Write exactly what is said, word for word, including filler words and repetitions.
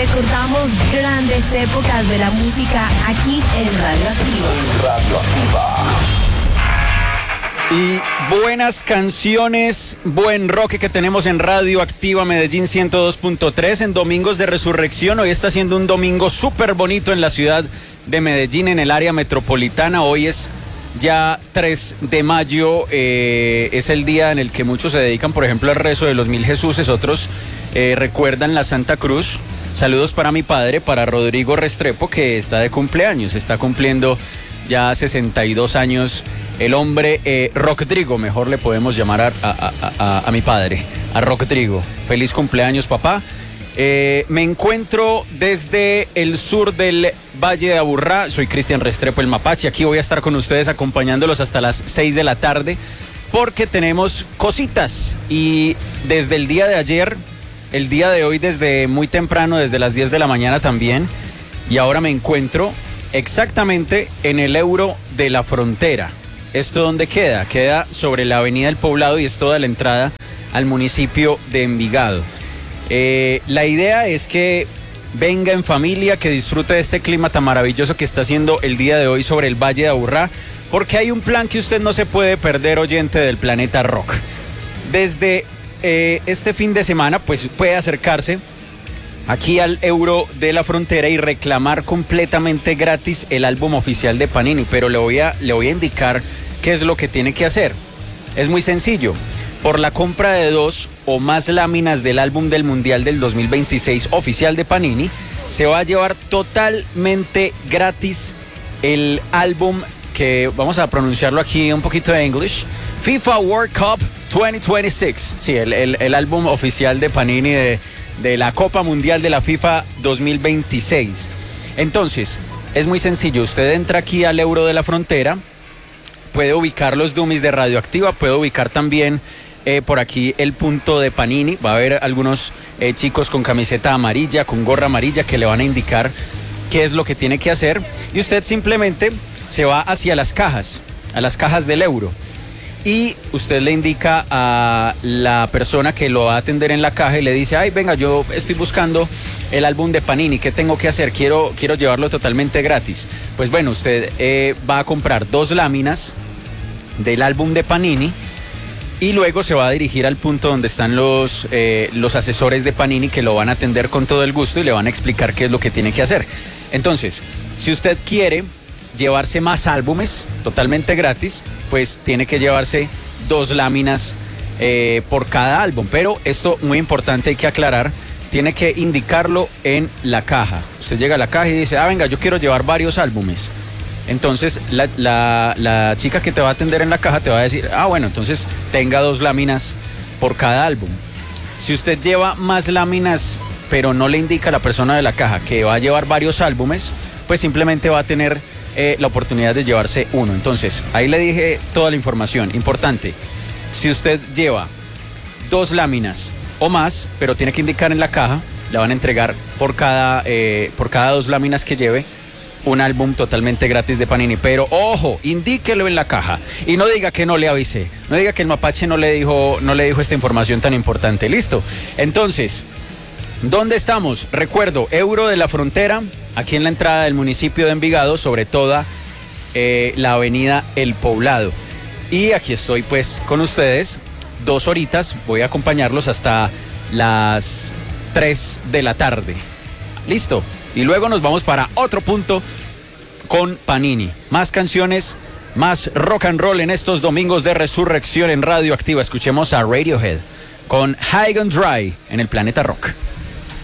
Recordamos grandes épocas de la música aquí en Radioactiva. Radioactiva. Y buenas canciones, buen rock que tenemos en Radioactiva Medellín ciento dos punto tres en Domingos de Resurrección. Hoy está siendo un domingo súper bonito en la ciudad de Medellín, en el área metropolitana. Hoy es ya tres de mayo, eh, es el día en el que muchos se dedican, por ejemplo, al rezo de los mil Jesuses, otros eh, recuerdan la Santa Cruz. Saludos para mi padre, para Rodrigo Restrepo, que está de cumpleaños, está cumpliendo ya sesenta y dos años. El hombre, eh, Rodrigo, mejor le podemos llamar a, a, a, a, a mi padre, a Rodrigo. Feliz cumpleaños, papá. Eh, me encuentro desde el sur del Valle de Aburrá. Soy Cristian Restrepo, el Mapache. Aquí voy a estar con ustedes acompañándolos hasta las seis de la tarde porque tenemos cositas. Y desde el día de ayer, el día de hoy desde muy temprano, desde las diez de la mañana también. Y ahora me encuentro exactamente en el Euro de la Frontera. ¿Esto dónde queda? Queda sobre la avenida del Poblado y es toda la entrada al municipio de Envigado. Eh, la idea es que venga en familia, que disfrute de este clima tan maravilloso que está haciendo el día de hoy sobre el Valle de Aburrá, porque hay un plan que usted no se puede perder, oyente del Planeta Rock. Desde eh, este fin de semana, pues puede acercarse aquí al Euro de la Frontera y reclamar completamente gratis el álbum oficial de Panini, pero le voy a, le voy a indicar qué es lo que tiene que hacer. Es muy sencillo. Por la compra de dos o más láminas del álbum del Mundial del dos mil veintiséis oficial de Panini, se va a llevar totalmente gratis el álbum que, vamos a pronunciarlo aquí un poquito de English, FIFA World Cup veinte veintiséis. Sí, el, el, el álbum oficial de Panini de, de la Copa Mundial de la FIFA dos mil veintiséis. Entonces, es muy sencillo. Usted entra aquí al Euro de la Frontera, puede ubicar los dummies de Radioactiva, puede ubicar también eh, por aquí el punto de Panini. Va a haber algunos eh, chicos con camiseta amarilla, con gorra amarilla, que le van a indicar qué es lo que tiene que hacer. Y usted simplemente se va hacia las cajas, a las cajas del Euro. Y usted le indica a la persona que lo va a atender en la caja y le dice: ay, venga, yo estoy buscando el álbum de Panini, ¿qué tengo que hacer? Quiero, quiero llevarlo totalmente gratis. Pues bueno, usted eh, va a comprar dos láminas del álbum de Panini y luego se va a dirigir al punto donde están los, eh, los asesores de Panini, que lo van a atender con todo el gusto y le van a explicar qué es lo que tiene que hacer. Entonces, si usted quiere llevarse más álbumes totalmente gratis, pues tiene que llevarse dos láminas eh, por cada álbum. Pero esto, muy importante, hay que aclarar, tiene que indicarlo en la caja. Usted llega a la caja y dice: ah, venga, yo quiero llevar varios álbumes. Entonces la, la, la chica que te va a atender en la caja te va a decir: ah, bueno, entonces tenga dos láminas por cada álbum. Si usted lleva más láminas pero no le indica a la persona de la caja que va a llevar varios álbumes, pues simplemente va a tener eh, la oportunidad de llevarse uno. Entonces, ahí le dije toda la información. Importante, si usted lleva dos láminas o más, pero tiene que indicar en la caja, le van a entregar por cada, eh, por cada dos láminas que lleve un álbum totalmente gratis de Panini. Pero ojo, indíquelo en la caja y no diga que no le avisé, no diga que el Mapache no le dijo, no le dijo esta información tan importante. Listo. Entonces, ¿dónde estamos? Recuerdo, Euro de la Frontera, aquí en la entrada del municipio de Envigado, sobre toda eh, la avenida El Poblado. Y aquí estoy pues con ustedes dos horitas, voy a acompañarlos hasta las tres de la tarde. Listo. Y luego nos vamos para otro punto con Panini. Más canciones, más rock and roll en estos domingos de resurrección en Radioactiva. Escuchemos a Radiohead con High and Dry en el Planeta Rock.